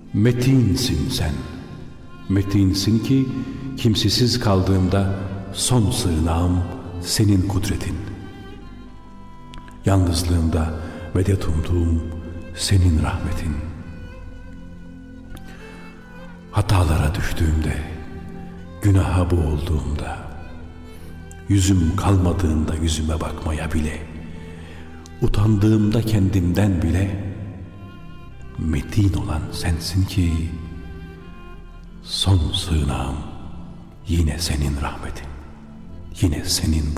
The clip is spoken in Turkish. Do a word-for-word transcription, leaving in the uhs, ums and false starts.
Metinsin sen, metinsin ki kimsesiz kaldığımda son sığınağım senin kudretin. Yalnızlığımda medet umduğum senin rahmetin. Hatalara düştüğümde, günaha boğulduğumda, yüzüm kalmadığında yüzüme bakmaya bile, utandığımda kendimden bile, metin olan sensin ki, son sığınağım yine senin rahmetin, yine senin